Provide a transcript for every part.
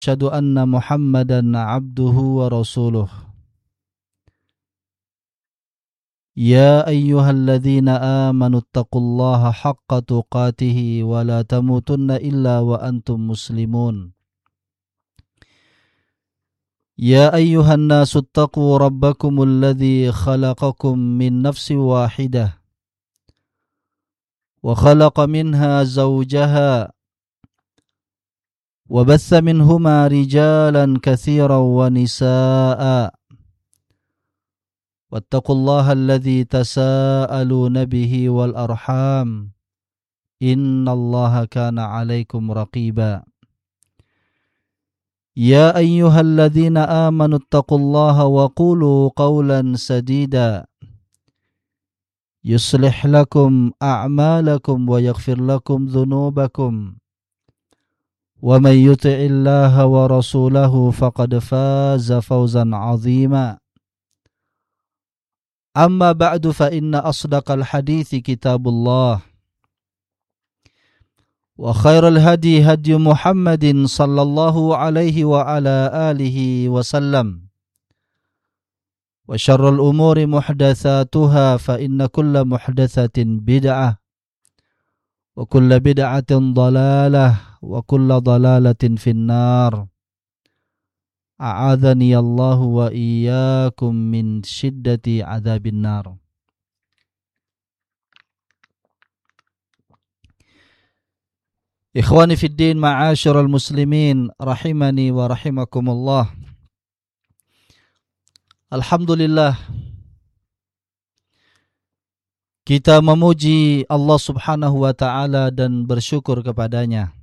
أشهد أن محمدا عبده ورسوله يا أيها الذين آمنوا اتقوا الله حق تقاته ولا تموتن إلا وأنتم مسلمون يا أيها الناس اتقوا ربكم الذي خلقكم من نفس واحدة وخلق منها زوجها وبث منهما رجالا كثيرا ونساء واتقوا الله الذي تساءلون به والأرحام إن الله كان عليكم رقيبا يا أيها الذين آمنوا اتقوا الله وقولوا قولا سديدا يصلح لكم أعمالكم ويغفر لكم ذنوبكم ومن يطع الله ورسوله فقد فاز فوزا عظيما أما بعد فإن أصدق الحديث كتاب الله وخير الهدي هدي محمد صلى الله عليه وعلى آله وسلم وشر الأمور محدثاتها فإن كل محدثة بدعة وكل بدعة ضلالة وكل ضلالة في النار أعاذني الله وإياكم من شدة عذاب النار. Ikhwani fid din, ma'asyiral muslimin, rahimani wa rahimakumullah. Alhamdulillah, kita memuji Allah Subhanahu wa taala dan bersyukur kepadanya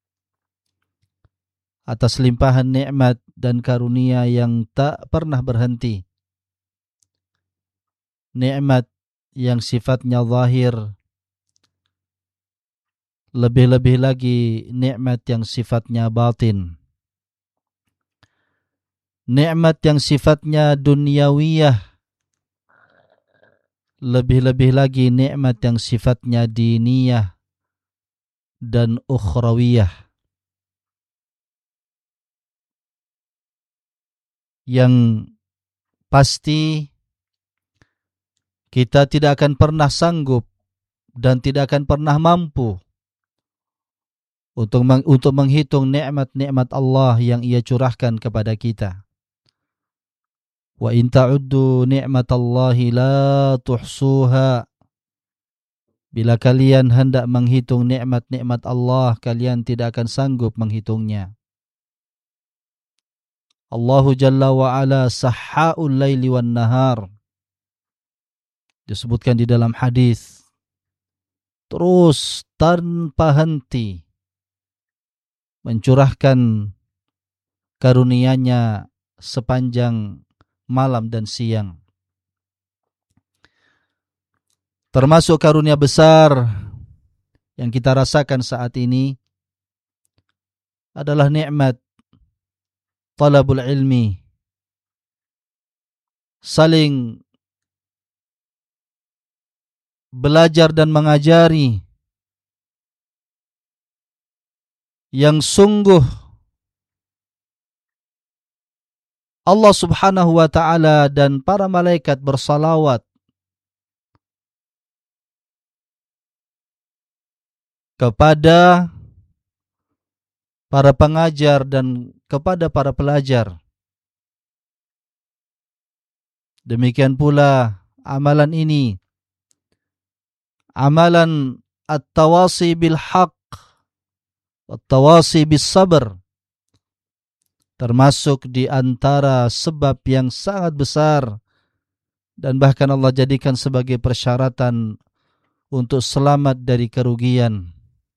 atas limpahan nikmat dan karunia yang tak pernah berhenti. Nikmat yang sifatnya zahir, lebih-lebih lagi nikmat yang sifatnya batin. Nikmat yang sifatnya duniawiyah, lebih-lebih lagi nikmat yang sifatnya diniyah dan ukhrawiyah. Yang pasti kita tidak akan pernah sanggup dan tidak akan pernah mampu untuk menghitung nikmat-nikmat Allah yang Ia curahkan kepada kita. Wa in ta'uddu ni'matallahi la tuhsuha. Bila kalian hendak menghitung nikmat-nikmat Allah, kalian tidak akan sanggup menghitungnya. Allahu Jalla wa Ala sahhaul laili wan nahar. Disebutkan di dalam hadis, terus tanpa henti mencurahkan karunia-Nya sepanjang malam dan siang. Termasuk karunia besar yang kita rasakan saat ini adalah nikmat talabul ilmi, saling belajar dan mengajari yang sungguh Allah Subhanahu wa taala dan para malaikat bersalawat kepada para pengajar dan kepada para pelajar. Demikian pula amalan ini, amalan at-tawasi bil haqq, at-tawasi bis sabr, termasuk di antara sebab yang sangat besar dan bahkan Allah jadikan sebagai persyaratan untuk selamat dari kerugian.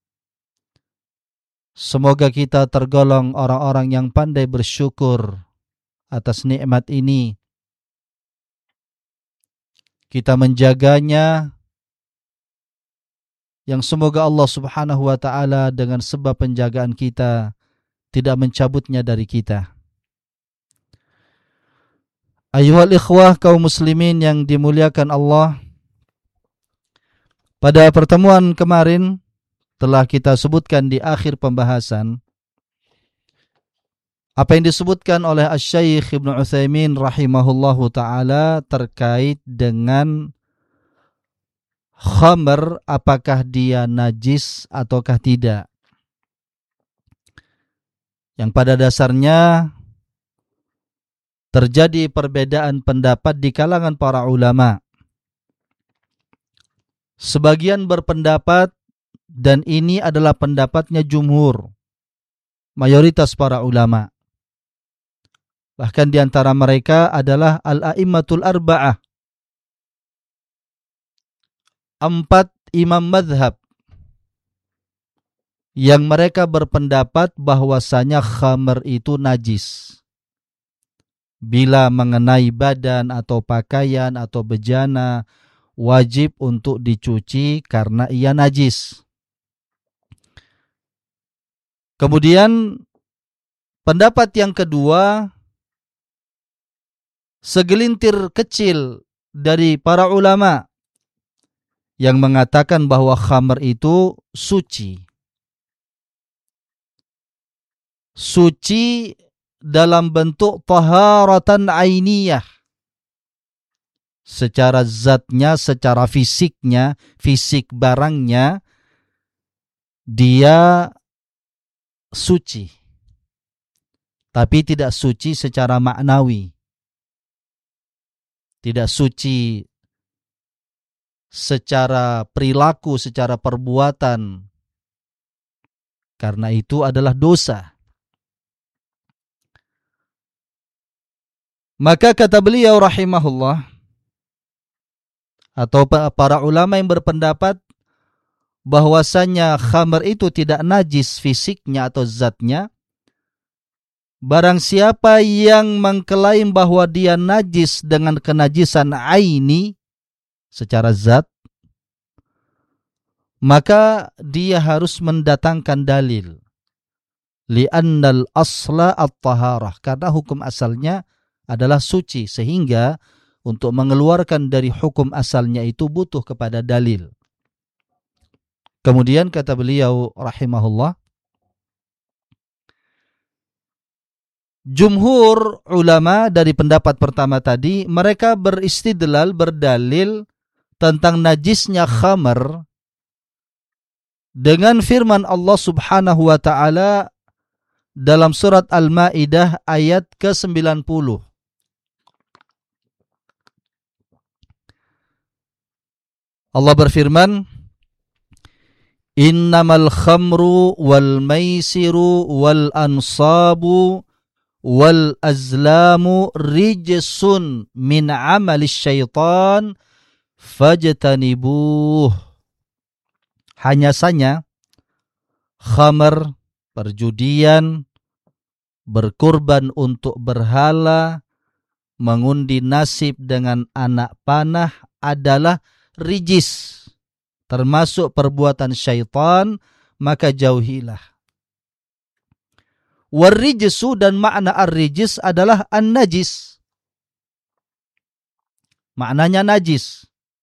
Semoga kita tergolong orang-orang yang pandai bersyukur atas nikmat ini. Kita menjaganya, yang semoga Allah Subhanahu wa taala dengan sebab penjagaan kita tidak mencabutnya dari kita. Ayuhal ikhwah kaum muslimin yang dimuliakan Allah, pada pertemuan kemarin telah kita sebutkan di akhir pembahasan Apa yang disebutkan oleh Asy-Syaikh Ibnu Utsaimin rahimahullahu taala terkait dengan khamr, apakah dia najis ataukah tidak. Yang pada dasarnya terjadi perbedaan pendapat di kalangan para ulama. Sebagian berpendapat, dan ini adalah pendapatnya jumhur, mayoritas para ulama. Bahkan di antara mereka adalah al-a'immatul arba'ah, 4 imam madhab, yang mereka berpendapat bahwasanya khamr itu najis bila mengenai badan atau pakaian atau bejana, wajib untuk dicuci karena ia najis. Kemudian pendapat yang kedua, segelintir kecil dari para ulama yang mengatakan bahwa khamr itu suci. Suci dalam bentuk taharatan ainiyah. Secara zatnya, secara fisiknya, fisik barangnya, dia suci. Tapi tidak suci secara maknawi. Tidak suci secara perilaku, secara perbuatan. Karena itu adalah dosa. Maka kata beliau rahimahullah, atau para ulama yang berpendapat bahwasanya khamr itu tidak najis fisiknya atau zatnya, barang siapa yang mengklaim bahwa dia najis dengan kenajisan aini secara zat, maka dia harus mendatangkan dalil. Li'annal asla at-taharah, karena hukum asalnya adalah suci, sehingga untuk mengeluarkan dari hukum asalnya itu butuh kepada dalil. Kemudian kata beliau rahimahullah, jumhur ulama dari pendapat pertama tadi, mereka beristidlal, berdalil tentang najisnya khamr dengan firman Allah Subhanahu wa taala dalam surat Al-Maidah ayat ke-90. Allah berfirman, innamal khamru wal maisiru wal ansabu wal azlamu rijsun min amalis syaitan fajtanibuh. Hanya saja khamr, perjudian, berkurban untuk berhala, mengundi nasib dengan anak panah adalah rijis, termasuk perbuatan syaitan, maka jauhilah. Warrijsu, dan makna ar-rijis adalah an-najis. Maknanya najis.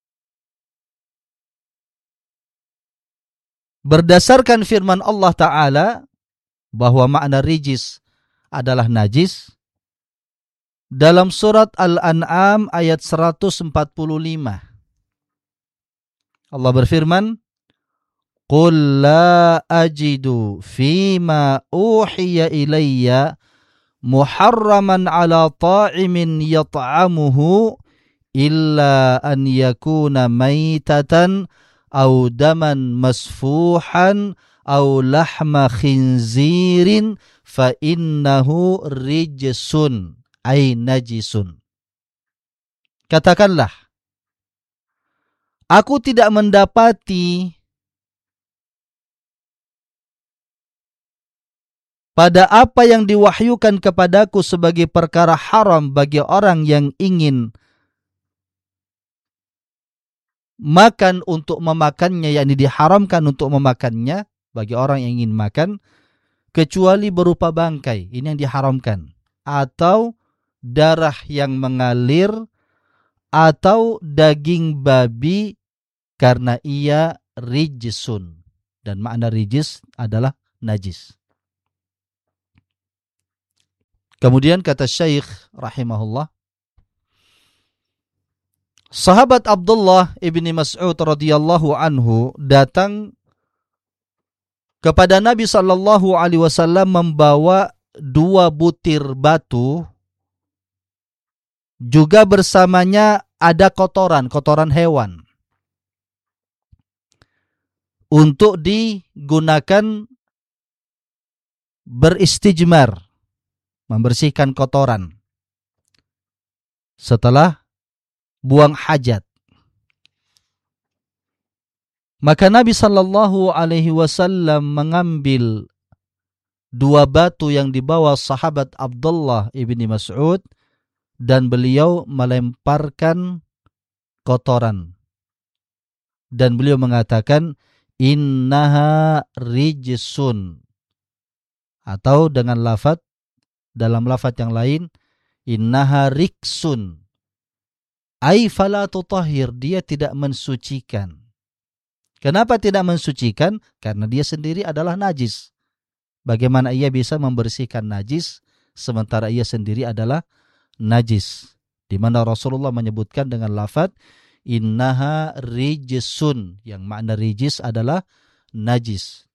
Berdasarkan firman Allah Ta'ala bahwa makna rijis adalah najis, dalam surat Al-An'am ayat 145. Allah berfirman, qul la ajidu fima uhiya ilayya muharraman ala ta'imin yat'amuhu illa an yakuna maitatan aw daman masfuhan aw lahma khinzirin fa innahu rijsun ay najisun. Katakanlah, aku tidak mendapati pada apa yang diwahyukan kepadaku sebagai perkara haram bagi orang yang ingin makan untuk memakannya, yakni diharamkan untuk memakannya bagi orang yang ingin makan, kecuali berupa bangkai, ini yang diharamkan, atau darah yang mengalir, atau daging babi, karena ia rijsun, dan makna rijis adalah najis. Kemudian kata Syekh rahimahullah, sahabat Abdullah ibni Mas'ud radhiyallahu anhu datang kepada Nabi sallallahu alaihi wasallam membawa 2 butir batu, juga bersamanya ada kotoran hewan untuk digunakan beristijmar, membersihkan kotoran setelah buang hajat. Maka Nabi sallallahu alaihi wasallam mengambil 2 batu yang dibawa sahabat Abdullah ibni Mas'ud dan beliau melemparkan kotoran. Dan beliau mengatakan, innaha rijsun. Atau dengan dalam lafaz yang lain, innaha riksun. Ai fala tutahhir, dia tidak mensucikan. Kenapa tidak mensucikan? Karena dia sendiri adalah najis. Bagaimana ia bisa membersihkan najis sementara ia sendiri adalah najis? Di mana Rasulullah menyebutkan dengan lafaz innaha rijsun, yang makna rijis adalah najis.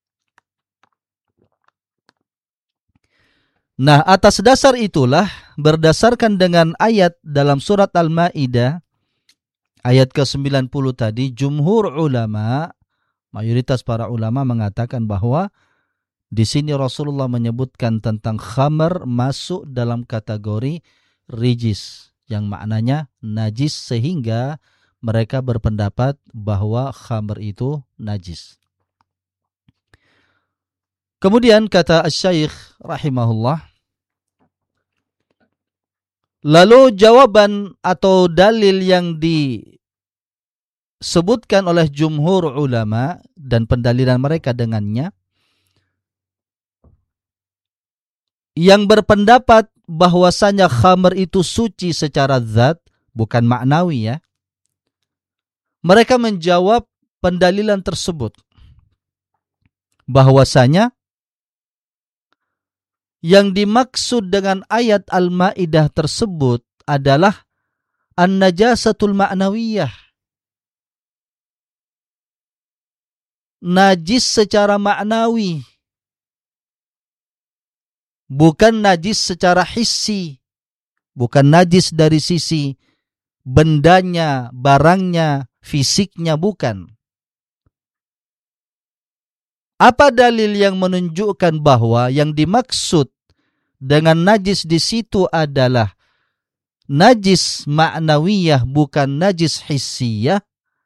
Nah, atas dasar itulah, berdasarkan dengan ayat dalam surat Al-Maidah ayat ke-90 tadi, jumhur ulama, mayoritas para ulama mengatakan bahwa di sini Rasulullah menyebutkan tentang khamar masuk dalam kategori rijis, yang maknanya najis, sehingga mereka berpendapat bahwa khamar itu najis. Kemudian kata Asy-Syaikh rahimahullah, lalu jawaban atau dalil yang disebutkan oleh jumhur ulama dan pendalilan mereka dengannya, yang berpendapat bahwasanya khamr itu suci secara zat, bukan maknawi ya. Mereka menjawab pendalilan tersebut bahwasanya yang dimaksud dengan ayat Al-Maidah tersebut adalah an-najasatul ma'nawiyah. Najis secara maknawi, bukan najis secara hissi, bukan najis dari sisi bendanya, barangnya, fisiknya, bukan. Apa dalil yang menunjukkan bahwa yang dimaksud dengan najis di situ adalah najis ma'nawiyah, bukan najis hissiyah?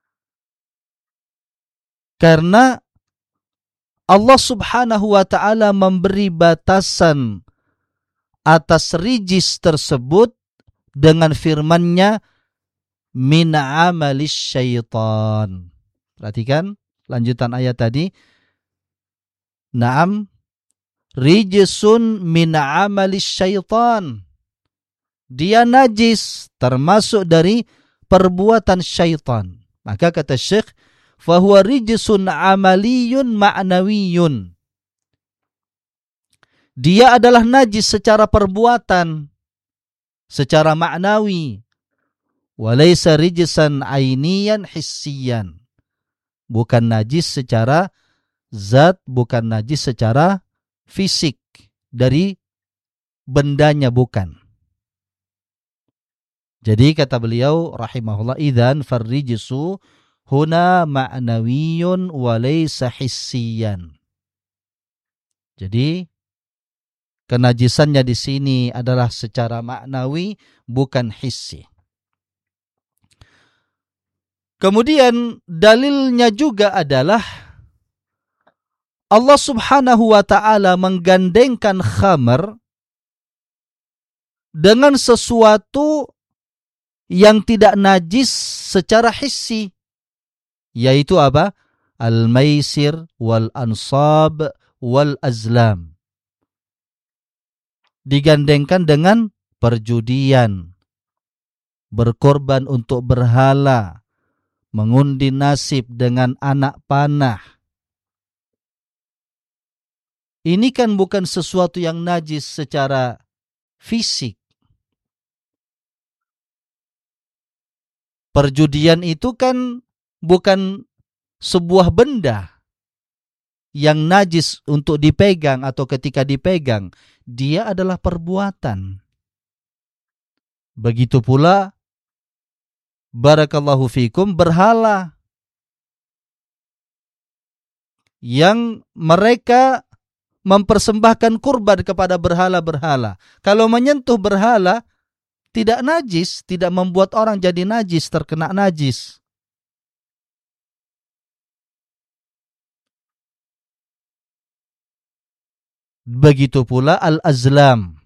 Karena Allah Subhanahu wa ta'ala memberi batasan atas rijis tersebut dengan firman-Nya, min amalis syaitan. Perhatikan lanjutan ayat tadi. Naam, rijsun min amalis syaitan. Dia najis, termasuk dari perbuatan syaitan. Maka kata Syekh, fahuwa rijsun amaliyun ma'nawiyun. Dia adalah najis secara perbuatan, secara maknawi. Walaysa rijsan ainiyan hissiyan. Bukan najis secara zat, bukan najis secara fisik, dari bendanya, bukan. Jadi kata beliau rahimahullah, idzan farrijsu huna ma'nawiyun wa laysa hissiyan. Jadi kenajisannya di sini adalah secara maknawi, bukan hissi. Kemudian dalilnya juga adalah Allah Subhanahu wa ta'ala menggandengkan khamar dengan sesuatu yang tidak najis secara hissi, yaitu apa? Al-maisir wal ansab wal azlam. Digandengkan dengan perjudian, berkorban untuk berhala, mengundi nasib dengan anak panah. Ini kan bukan sesuatu yang najis secara fisik. Perjudian itu kan bukan sebuah benda yang najis untuk dipegang atau ketika dipegang. Dia adalah perbuatan. Begitu pula, barakallahu fikum, berhala yang mereka mempersembahkan kurban kepada berhala-berhala. Kalau menyentuh berhala, tidak najis, tidak membuat orang jadi najis, terkena najis. Begitu pula al-azlam,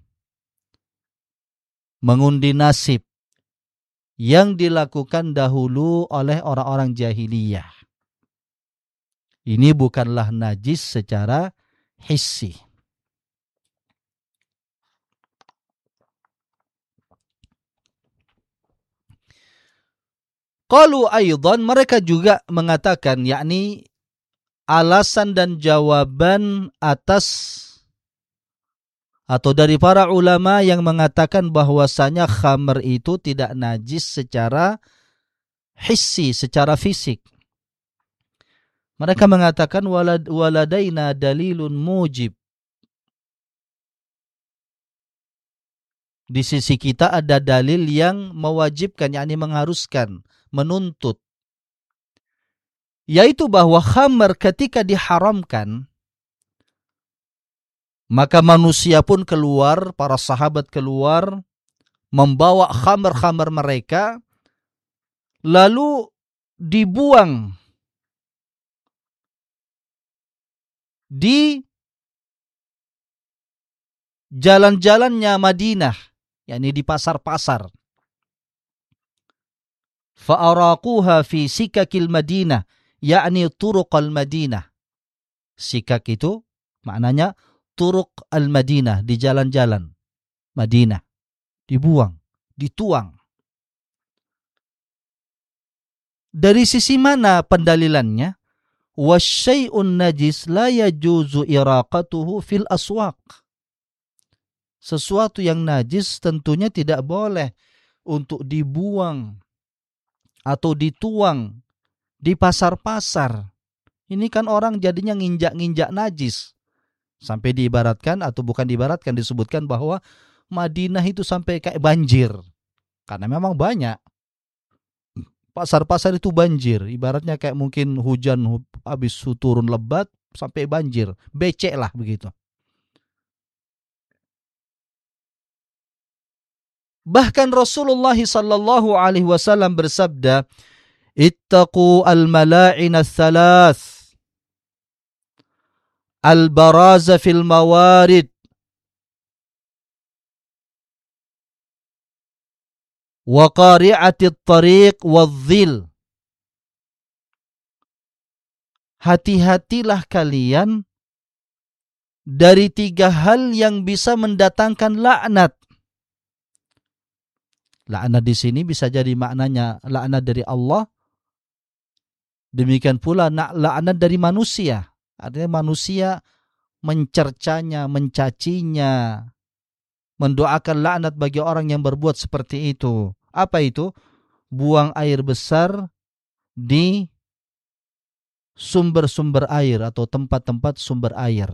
mengundi nasib, yang dilakukan dahulu oleh orang-orang jahiliyah. Ini bukanlah najis secara hissi. Qalu aidan, mereka juga mengatakan, yakni alasan dan jawaban atas atau dari para ulama yang mengatakan bahwasanya khamr itu tidak najis secara hissi, secara fisik. Mereka mengatakan waladaina dalilun mujib. Di sisi kita ada dalil yang mewajibkan, yakni mengharuskan, menuntut. Yaitu bahwa khamr ketika diharamkan, maka manusia pun keluar, para sahabat keluar, membawa khamr-khamr mereka, lalu dibuang di jalan-jalannya Madinah, yakni di pasar-pasar. Fa'araquha fi sikakil Madinah, yakni turuqal Madinah. Sikak itu maknanya turuq al-Madinah, di jalan-jalan Madinah. Dibuang, dituang. Dari sisi mana pendalilannya? Wasyai'un najis la yajuzu iraqatuhu fil aswaq. Sesuatu yang najis tentunya tidak boleh untuk dibuang atau dituang di pasar-pasar. Ini kan orang jadinya nginjak-nginjak najis. Sampai diibaratkan, atau bukan diibaratkan, disebutkan bahwa Madinah itu sampai kayak banjir. Karena memang banyak. Pasar-pasar itu banjir. Ibaratnya kayak mungkin hujan habis turun lebat sampai banjir. Becek lah begitu. Bahkan Rasulullah sallallahu alaihi wasallam bersabda, "Ittaqu al-mala'in ats-tsalath. Al-baraza fil mawarid, wa qari'atit tariq wadh-dhil." Hati-hatilah kalian dari 3 hal yang bisa mendatangkan laknat. Laknat di sini bisa jadi maknanya laknat dari Allah. Demikian pula laknat dari manusia. Artinya manusia mencercanya, mencacinya, mendoakan laknat bagi orang yang berbuat seperti itu. Apa itu? Buang air besar di sumber-sumber air atau tempat-tempat sumber air.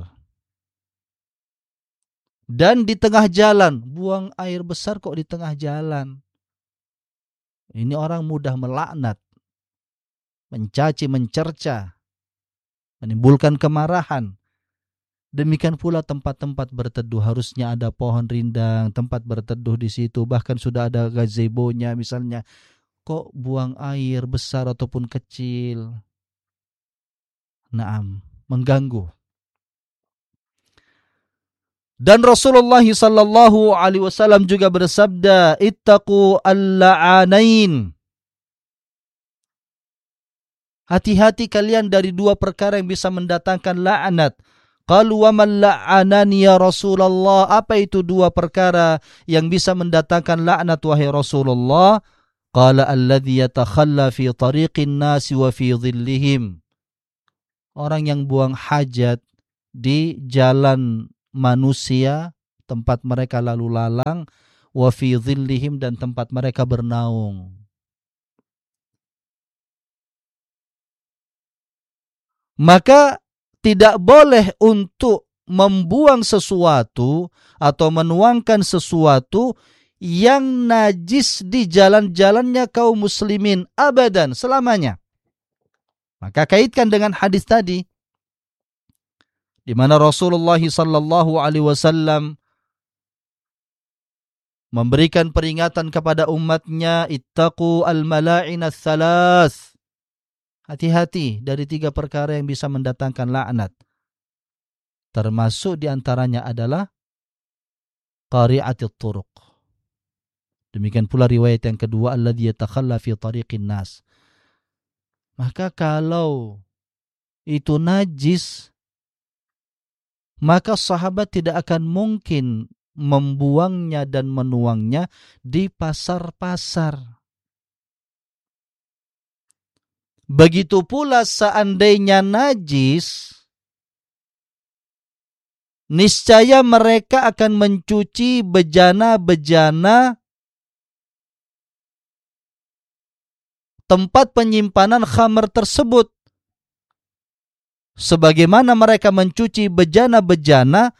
Dan di tengah jalan, buang air besar kok di tengah jalan. Ini orang mudah melaknat, mencaci, mencerca, menimbulkan kemarahan. Demikian pula tempat-tempat berteduh, harusnya ada pohon rindang, tempat berteduh di situ, bahkan sudah ada gazebo-nya misalnya. Kok buang air besar ataupun kecil? Naam, mengganggu. Dan Rasulullah sallallahu alaihi wasallam juga bersabda, "Ittaqu al-la'anain." Hati-hati kalian dari 2 perkara yang bisa mendatangkan laknat. Qalu wa man la'anani ya Rasulullah? Apa itu 2 perkara yang bisa mendatangkan laknat wahai Rasulullah? Qala alladhi yatakhalla fi tariqin nasi wa fi dhillihim. Orang yang buang hajat di jalan manusia, tempat mereka lalu lalang, wa fi dhillihim, dan tempat mereka bernaung. Maka tidak boleh untuk membuang sesuatu atau menuangkan sesuatu yang najis di jalan-jalannya kaum muslimin abadan, selamanya. Maka kaitkan dengan hadis tadi di mana Rasulullah sallallahu alaihi wasallam memberikan peringatan kepada umatnya, ittaqu al-mala'in ats-tsalaats. Hati-hati dari 3 perkara yang bisa mendatangkan laknat. Termasuk di antaranya adalah qari'atit turuq. Demikian pula riwayat yang kedua, alladzi yatakhalla fi tariqin nas. Maka kalau itu najis, maka sahabat tidak akan mungkin membuangnya dan menuangnya di pasar-pasar. Begitu pula seandainya najis, niscaya mereka akan mencuci bejana-bejana tempat penyimpanan khamr tersebut, sebagaimana mereka mencuci bejana-bejana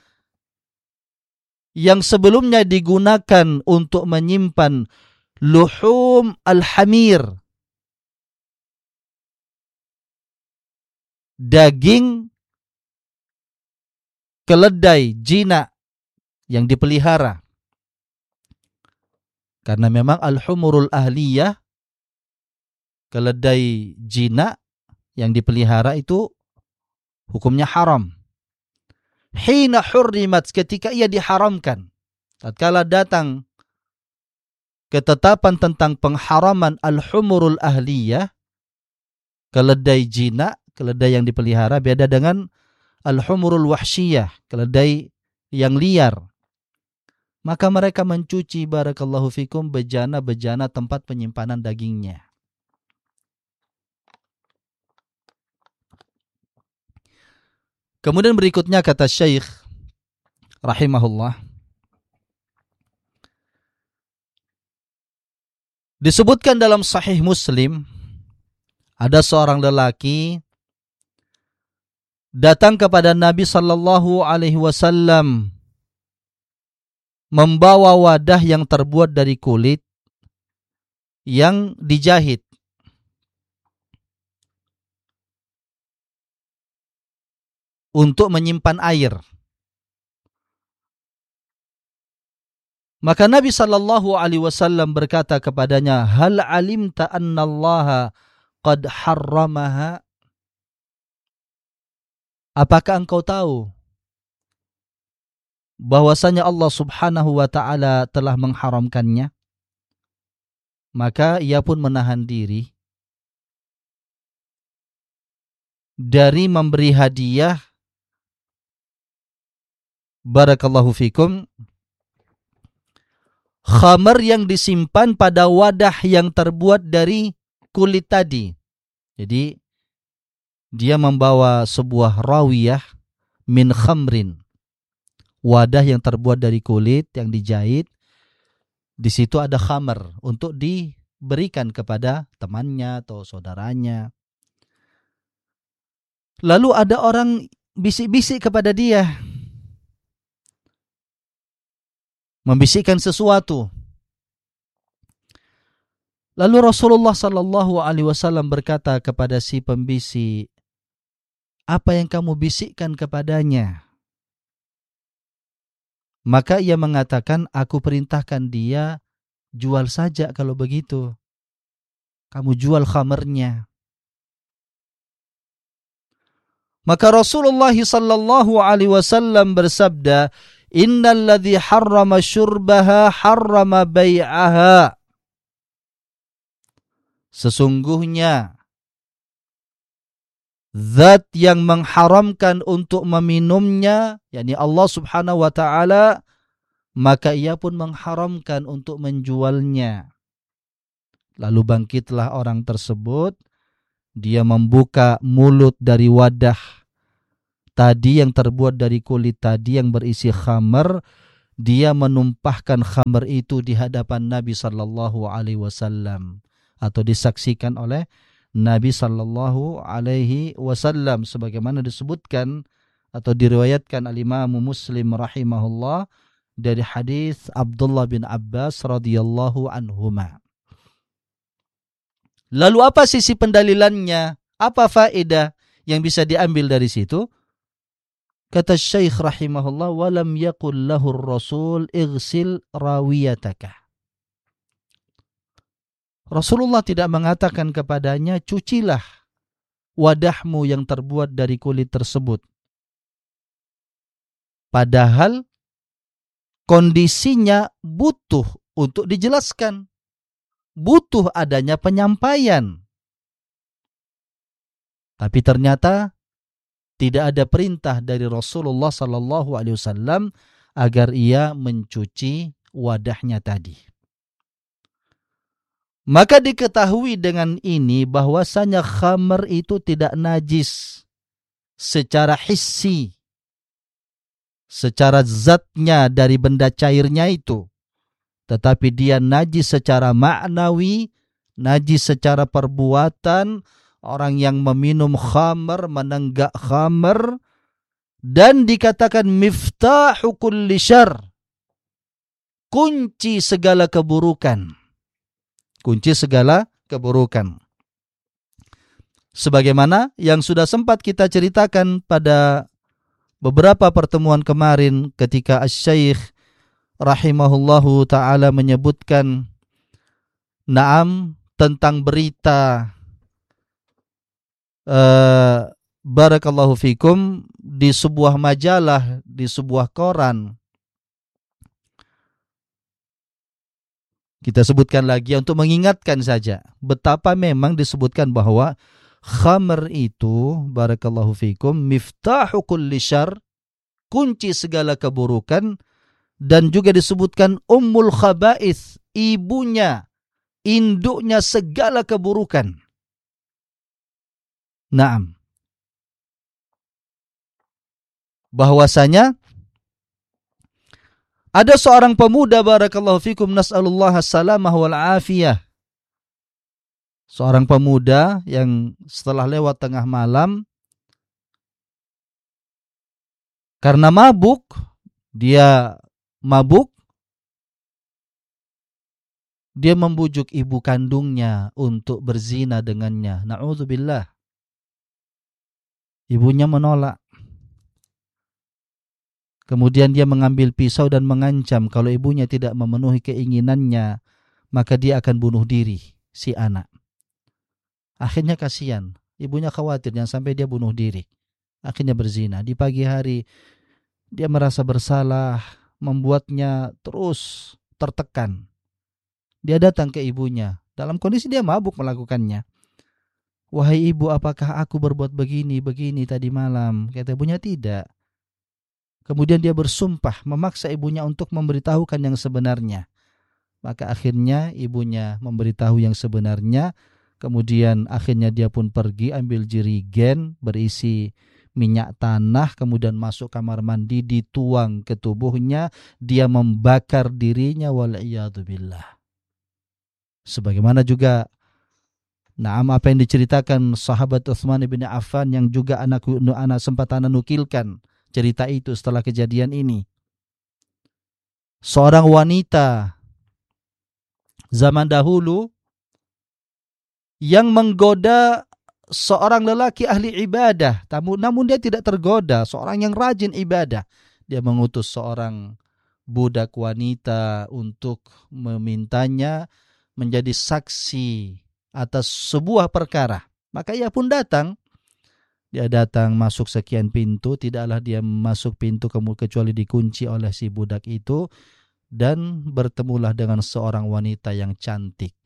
yang sebelumnya digunakan untuk menyimpan luhum al-hamir, daging keledai jinak yang dipelihara. Karena memang al-humurul ahliyah, keledai jinak yang dipelihara itu hukumnya haram. Hina hurrimat, ketika ia diharamkan. Tatkala datang ketetapan tentang pengharaman al-humurul ahliyah, keledai jinak, keledai yang dipelihara, beda dengan al-humurul wahsyiyah, keledai yang liar. Maka mereka mencuci, barakallahu fikum, bejana-bejana tempat penyimpanan dagingnya. Kemudian berikutnya kata Syekh rahimahullah, disebutkan dalam Sahih Muslim, ada seorang lelaki datang kepada Nabi sallallahu alaihi wasallam membawa wadah yang terbuat dari kulit yang dijahit. Untuk menyimpan air. Maka Nabi sallallahu alaihi wasallam berkata kepadanya, "Hal alimta anna Allah qad harramaha?" Apakah engkau tahu bahwasanya Allah Subhanahu wa taala telah mengharamkannya? Maka ia pun menahan diri dari memberi hadiah, barakallahu fikum, khamar yang disimpan pada wadah yang terbuat dari kulit tadi. Jadi dia membawa sebuah rawiyah min khamrin, wadah yang terbuat dari kulit yang dijahit. Di situ ada khamar untuk diberikan kepada temannya atau saudaranya. Lalu ada orang bisik-bisik kepada dia, membisikkan sesuatu. Lalu Rasulullah sallallahu alaihi wasallam berkata kepada si pembisik, "Apa yang kamu bisikkan kepadanya?" Maka ia mengatakan, "Aku perintahkan dia jual saja kalau begitu. Kamu jual khamarnya." Maka Rasulullah sallallahu alaihi wasallam bersabda, "Innal ladzi harrama syurbaha harrama bai'aha." Sesungguhnya zat yang mengharamkan untuk meminumnya, yakni Allah Subhanahu wa taala, maka ia pun mengharamkan untuk menjualnya. Lalu bangkitlah orang tersebut, dia membuka mulut dari wadah tadi yang terbuat dari kulit tadi yang berisi khamar, dia menumpahkan khamr itu di hadapan Nabi sallallahu alaihi wasallam atau disaksikan oleh Nabi sallallahu alaihi wasallam sebagaimana disebutkan atau diriwayatkan al-Imam Muslim rahimahullah dari hadis Abdullah bin Abbas radhiyallahu anhuma. Lalu apa sisi pendalilannya? Apa faedah yang bisa diambil dari situ? Kata Syekh rahimahullah, walam yaqul lahu ar-rasul ighsil rawiyataka. Rasulullah tidak mengatakan kepadanya, cucilah wadahmu yang terbuat dari kulit tersebut. Padahal kondisinya butuh untuk dijelaskan. Butuh adanya penyampaian. Tapi ternyata tidak ada perintah dari Rasulullah sallallahu alaihi wasallam agar ia mencuci wadahnya tadi. Maka diketahui dengan ini bahwasanya khamr itu tidak najis secara hissi, secara zatnya dari benda cairnya itu, tetapi dia najis secara maknawi, najis secara perbuatan. Orang yang meminum khamr, menenggak khamr, dan dikatakan miftahu kulli syarr, kunci segala keburukan. Kunci segala keburukan. Sebagaimana yang sudah sempat kita ceritakan pada beberapa pertemuan kemarin ketika Asy-Syaikh rahimahullahu ta'ala menyebutkan tentang berita barakallahu fikum di sebuah majalah, di sebuah koran. Kita sebutkan lagi untuk mengingatkan saja betapa memang disebutkan bahwa khamr itu barakallahu fikum miftahu kulli syarr, kunci segala keburukan, dan juga disebutkan ummul khaba'ith, ibunya, induknya segala keburukan. Naam. Bahwasanya ada seorang pemuda barakallahu fikum nas'alullah as-salamah wal afiyah. Seorang pemuda yang setelah lewat tengah malam karena dia mabuk, dia membujuk ibu kandungnya untuk berzina dengannya. Na'udzubillah. Ibunya menolak. Kemudian dia mengambil pisau dan mengancam kalau ibunya tidak memenuhi keinginannya, maka dia akan bunuh diri, si anak. Akhirnya kasihan, ibunya khawatir jangan sampai dia bunuh diri. Akhirnya berzina. Di pagi hari dia merasa bersalah, membuatnya terus tertekan. Dia datang ke ibunya, dalam kondisi dia mabuk melakukannya. Wahai ibu, apakah aku berbuat begini tadi malam? Kata ibunya, tidak. Kemudian dia bersumpah, memaksa ibunya untuk memberitahukan yang sebenarnya. Maka akhirnya ibunya memberitahu yang sebenarnya. Kemudian akhirnya dia pun pergi ambil jerigen berisi minyak tanah. Kemudian masuk kamar mandi, dituang ke tubuhnya. Dia membakar dirinya, wal'iyadzubillah. Sebagaimana juga apa yang diceritakan sahabat Utsman bin Affan yang juga anak sempat nukilkan cerita itu setelah kejadian ini. Seorang wanita zaman dahulu yang menggoda seorang lelaki ahli ibadah, namun dia tidak tergoda, seorang yang rajin ibadah. Dia mengutus seorang budak wanita untuk memintanya menjadi saksi atas sebuah perkara. Maka ia pun datang. Dia datang masuk sekian pintu, tidaklah dia masuk pintu kecuali dikunci oleh si budak itu, dan bertemulah dengan seorang wanita yang cantik.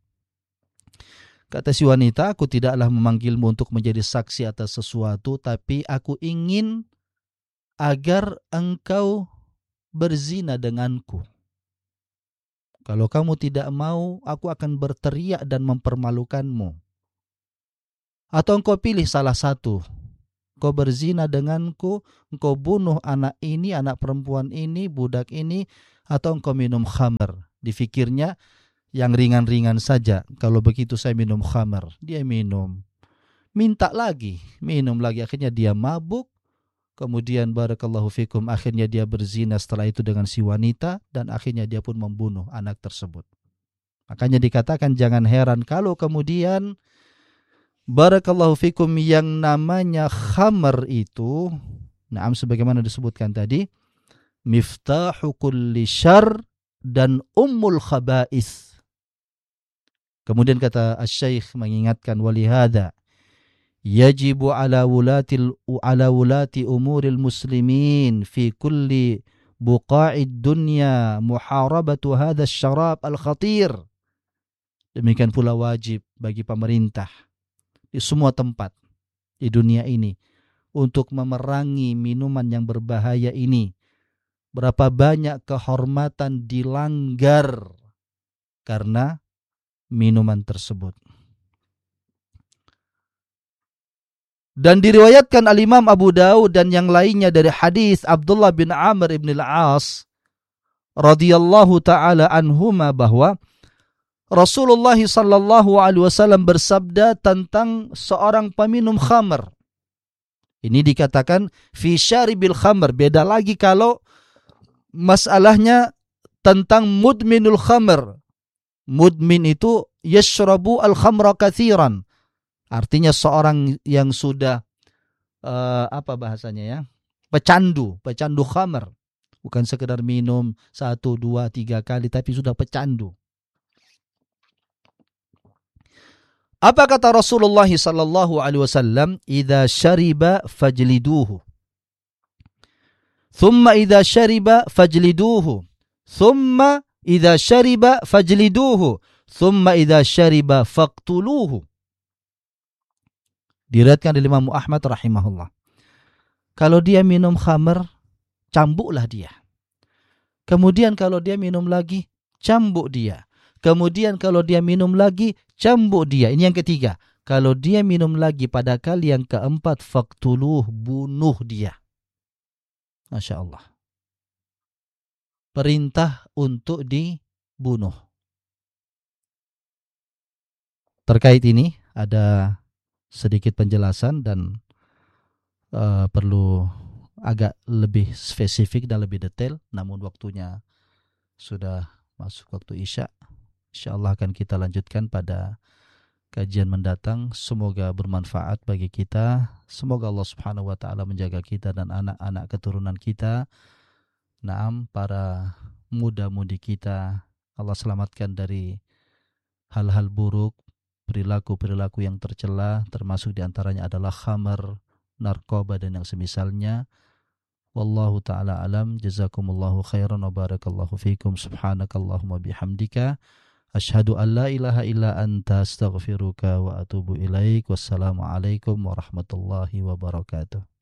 Kata si wanita, aku tidaklah memanggilmu untuk menjadi saksi atas sesuatu, tapi aku ingin agar engkau berzina denganku. Kalau kamu tidak mau, aku akan berteriak dan mempermalukanmu. Atau engkau pilih salah satu. Kau berzina denganku, engkau bunuh anak ini, anak perempuan ini, budak ini, atau engkau minum khamar. Difikirnya yang ringan-ringan saja. Kalau begitu saya minum khamar. Dia minum. Minta lagi, minum lagi. Akhirnya dia mabuk. Kemudian barakallahu fikum, akhirnya dia berzina setelah itu dengan si wanita. Dan akhirnya dia pun membunuh anak tersebut. Makanya dikatakan jangan heran kalau kemudian barakallahu fikum yang namanya khamar itu, naam sebagaimana disebutkan tadi, miftahu kulli syarr dan ummul khaba'is. Kemudian kata Asy-Syaikh mengingatkan walihada yajibu ala wulati umuril muslimin fi kulli buqa'id dunya muharabatu hadha syarab al-khatir. Demikian pula wajib bagi pemerintah di semua tempat di dunia ini untuk memerangi minuman yang berbahaya ini. Berapa banyak kehormatan dilanggar karena minuman tersebut. Dan diriwayatkan al-Imam Abu Daud dan yang lainnya dari hadis Abdullah bin Amr ibn al-As radhiyallahu taala anhuma bahwa Rasulullah sallallahu alaihi wasallam bersabda tentang seorang peminum khamr. Ini dikatakan fi syaribil khamr. Beda lagi kalau masalahnya tentang mudminul khamr. Mudmin itu yashrabu al-khamra katsiran. Artinya seorang yang sudah apa bahasanya ya? Pecandu khamr. Bukan sekedar minum 1, 2, 3 kali tapi sudah pecandu. Apa kata Rasulullah sallallahu alaihi wasallam? Idza syariba fajliduhu. Thumma idza syariba fajliduhu. Thumma idza syariba fajliduhu. Thumma idza syariba faqtuluhu. Diriwayatkan oleh Imam Ahmad rahimahullah. Kalau dia minum khamr, cambuklah dia. Kemudian kalau dia minum lagi, cambuk dia. Kemudian kalau dia minum lagi, cambuk dia. Ini yang ketiga. Kalau dia minum lagi pada kali yang keempat, faqtuluh, bunuh dia. Masya Allah. Perintah untuk dibunuh. Terkait ini ada sedikit penjelasan dan perlu agak lebih spesifik dan lebih detail. Namun waktunya sudah masuk waktu Isya. InsyaAllah akan kita lanjutkan pada kajian mendatang. Semoga bermanfaat bagi kita. Semoga Allah subhanahu wa ta'ala menjaga kita dan anak-anak keturunan kita. Naam, para muda-mudi kita. Allah selamatkan dari hal-hal buruk, perilaku-perilaku yang tercela. Termasuk diantaranya adalah khamar, narkoba dan yang semisalnya. Wallahu ta'ala alam. Jazakumullahu khairan wa barakallahu fikum. Subhanakallahumma bihamdika. Asyhadu an la ilaha illa anta astaghfiruka wa atubu ilaik. Wassalamualaikum warahmatullahi wabarakatuh.